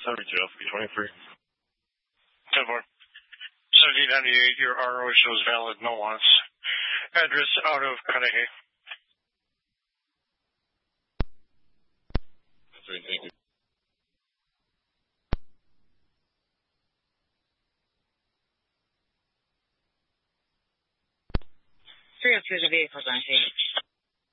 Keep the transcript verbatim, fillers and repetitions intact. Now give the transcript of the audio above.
Sorry, Jeff. twenty-three. ten four. seventeen ninety-eight, your R O shows valid, no wants. Address out of Cudahy. That's right, thank you. three oh two, the vehicle's on scene.